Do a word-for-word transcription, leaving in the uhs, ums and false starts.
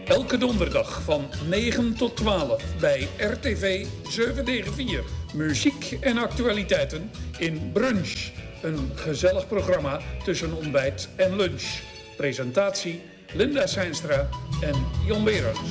Elke donderdag van negen tot twaalf bij R T V zevenhonderdvier. Muziek en actualiteiten in Brunch. Een gezellig programma tussen ontbijt en lunch. Presentatie Linda Seinstra en Jan Berends.